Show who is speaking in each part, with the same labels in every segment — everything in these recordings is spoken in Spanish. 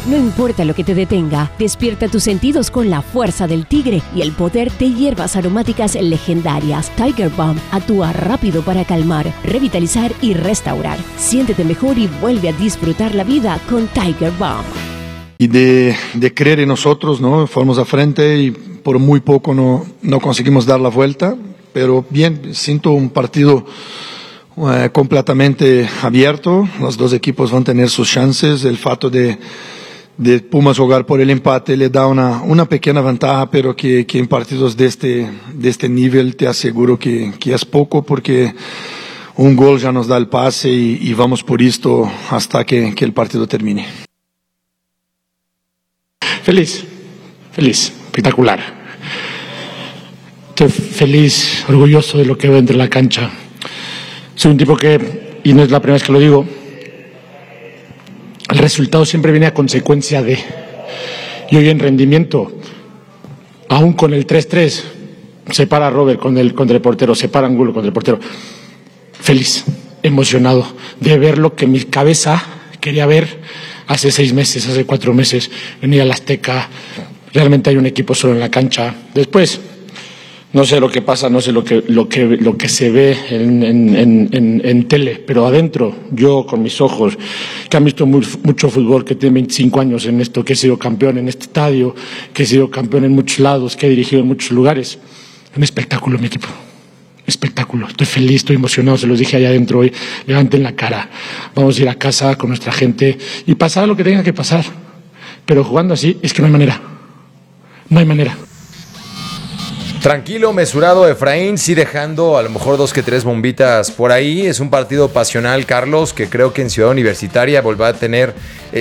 Speaker 1: No importa lo que te detenga, despierta tus sentidos con la fuerza del tigre y el poder de hierbas aromáticas legendarias. Tiger Balm actúa rápido para calmar, revitalizar y restaurar. Siéntete mejor y vuelve a disfrutar la vida con Tiger Balm.
Speaker 2: Y de creer en nosotros, ¿no? Fuimos a frente y por muy poco no conseguimos dar la vuelta, pero bien, siento un partido completamente abierto. Los dos equipos van a tener sus chances. El fato de Pumas jugar por el empate le da una pequeña ventaja, pero que en partidos de este nivel te aseguro que es poco, porque un gol ya nos da el pase y vamos por esto hasta que el partido termine.
Speaker 3: Feliz, espectacular. Estoy feliz, orgulloso de lo que veo entre la cancha. Soy un tipo que, y no es la primera vez que lo digo, el resultado siempre viene a consecuencia de. Y hoy en rendimiento, aún con el 3-3, se para Robert contra el portero, se para Angulo contra el portero. Feliz, emocionado de ver lo que mi cabeza quería ver hace 6 meses, hace 4 meses, venir al Azteca. Realmente hay un equipo solo en la cancha. Después, no sé lo que pasa, no sé lo que se ve en tele, pero adentro, yo con mis ojos, que han visto mucho fútbol, que tiene 25 años en esto, que he sido campeón en este estadio, que he sido campeón en muchos lados, que he dirigido en muchos lugares. Un espectáculo, mi equipo. Espectáculo. Estoy feliz, estoy emocionado, se los dije allá adentro hoy. Levanten la cara. Vamos a ir a casa con nuestra gente y pasar lo que tenga que pasar. Pero jugando así es que no hay manera. No hay manera.
Speaker 4: Tranquilo, mesurado Efraín, sí dejando a lo mejor 2 que 3 bombitas por ahí. Es un partido pasional, Carlos, que creo que en Ciudad Universitaria volverá a tener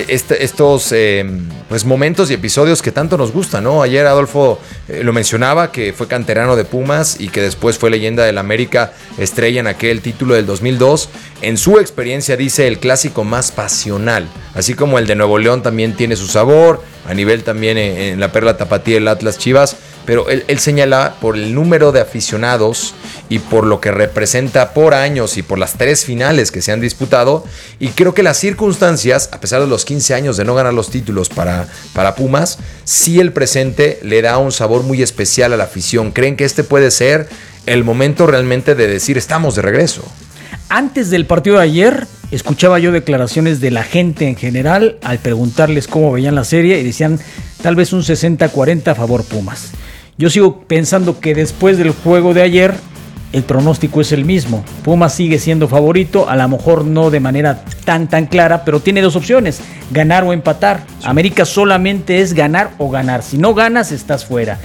Speaker 4: estos pues momentos y episodios que tanto nos gustan, ¿no? Ayer Adolfo lo mencionaba, que fue canterano de Pumas y que después fue leyenda del América, estrella en aquel título del 2002. En su experiencia dice el clásico más pasional, así como el de Nuevo León también tiene su sabor, a nivel también en la Perla Tapatía, el Atlas Chivas. Pero él señala por el número de aficionados y por lo que representa por años y por las 3 finales que se han disputado. Y creo que las circunstancias, a pesar de los 15 años de no ganar los títulos para Pumas, sí el presente le da un sabor muy especial a la afición. ¿Creen que este puede ser el momento realmente de decir estamos de regreso?
Speaker 5: Antes del partido de ayer, escuchaba yo declaraciones de la gente en general al preguntarles cómo veían la serie y decían tal vez un 60-40 a favor Pumas. Yo sigo pensando que después del juego de ayer el pronóstico es el mismo. Pumas sigue siendo favorito, a lo mejor no de manera tan clara, pero tiene 2 opciones, ganar o empatar. Sí. América solamente es ganar o ganar. Si no ganas, estás fuera.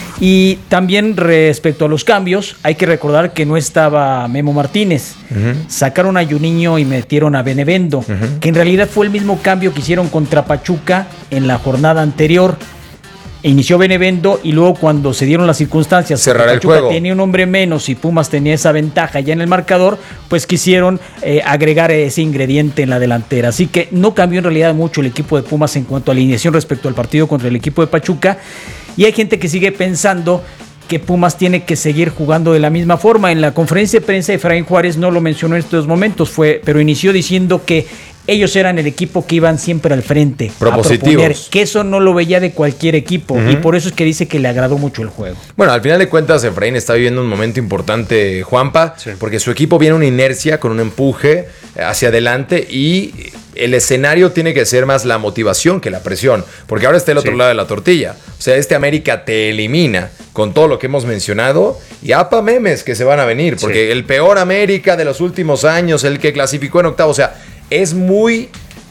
Speaker 5: Y también respecto a los cambios, hay que recordar que no estaba Memo Martínez. Sacaron a Juninho y metieron a Benevendo, que en realidad fue el mismo cambio que hicieron contra Pachuca en la jornada anterior. Inició Benevendo y luego cuando se dieron las circunstancias,
Speaker 4: cerrar el juego,
Speaker 5: tenía un hombre menos y Pumas tenía esa ventaja ya en el marcador, pues quisieron agregar ese ingrediente en la delantera. Así que no cambió en realidad mucho el equipo de Pumas en cuanto a alineación respecto al partido contra el equipo de Pachuca. Y hay gente que sigue pensando que Pumas tiene que seguir jugando de la misma forma. En la conferencia de prensa, Efraín Juárez no lo mencionó en estos momentos, pero inició diciendo que ellos eran el equipo que iban siempre al frente
Speaker 4: propositivos,
Speaker 5: a proponer, que eso no lo veía de cualquier equipo, y por eso es que dice que le agradó mucho el juego.
Speaker 4: Bueno, al final de cuentas Efraín está viviendo un momento importante, Juanpa, sí, porque su equipo viene una inercia con un empuje hacia adelante y el escenario tiene que ser más la motivación que la presión, porque ahora está el otro lado de la tortilla. O sea, América te elimina con todo lo que hemos mencionado y apa memes que se van a venir, porque el peor América de los últimos años, el que clasificó en octavo, o sea, es muy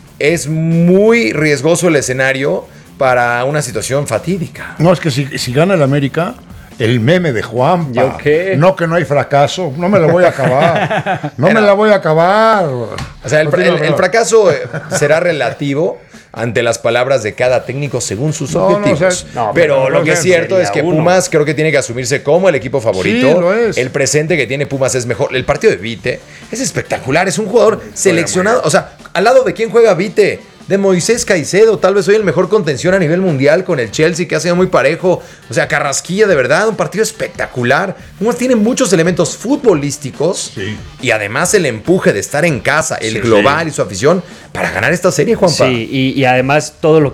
Speaker 4: riesgoso el escenario para una situación fatídica.
Speaker 6: No, es que si gana el América, el meme de Juanpa, no que no hay fracaso, no me la voy a acabar, me la voy a acabar.
Speaker 4: O sea, el fracaso será relativo ante las palabras de cada técnico según sus objetivos. Pero lo que es cierto es que Pumas creo que tiene que asumirse como el equipo favorito. Sí, lo es. El presente que tiene Pumas es mejor. El partido de Vite es espectacular, es un jugador seleccionado. O sea, ¿al lado de quién juega Vite? De Moisés Caicedo, tal vez hoy el mejor contención a nivel mundial con el Chelsea, que ha sido muy parejo. O sea, Carrasquilla, de verdad, un partido espectacular. Pumas tiene muchos elementos futbolísticos y además el empuje de estar en casa, el global y su afición para ganar esta serie, Juanpa.
Speaker 7: Sí, y además todo lo